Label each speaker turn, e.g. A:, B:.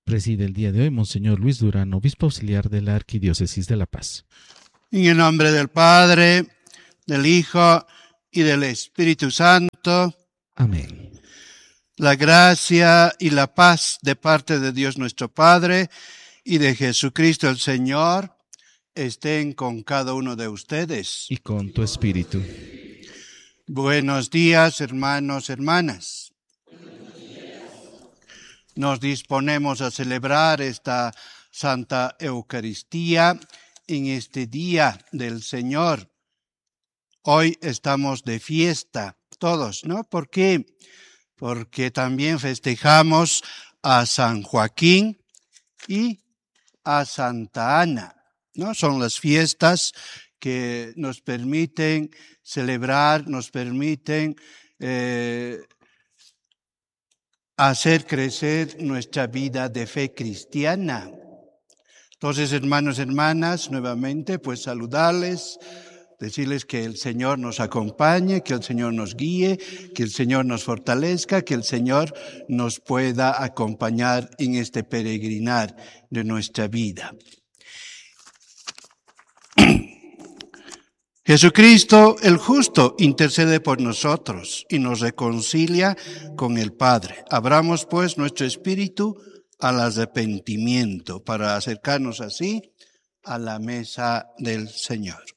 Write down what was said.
A: Preside el día de hoy Monseñor Luis Durán, obispo auxiliar de la Arquidiócesis de La Paz.
B: En el nombre del Padre, del Hijo y del Espíritu Santo.
A: Amén.
B: La gracia y la paz de parte de Dios nuestro Padre y de Jesucristo el Señor estén con cada uno de ustedes.
A: Y con tu espíritu.
B: Buenos días, hermanos, hermanas. Nos disponemos a celebrar esta Santa Eucaristía en este día del Señor. Hoy estamos de fiesta, todos, ¿no? ¿Por qué? Porque también festejamos a San Joaquín y a Santa Ana, ¿no? Son las fiestas que nos permiten celebrar, nos permiten hacer crecer nuestra vida de fe cristiana. Entonces, hermanos, hermanas, nuevamente, pues saludarles, decirles que el Señor nos acompañe, que el Señor nos guíe, que el Señor nos fortalezca, que el Señor nos pueda acompañar en este peregrinar de nuestra vida. Jesucristo, el justo, intercede por nosotros y nos reconcilia con el Padre. Abramos pues nuestro espíritu al arrepentimiento para acercarnos así a la mesa del Señor.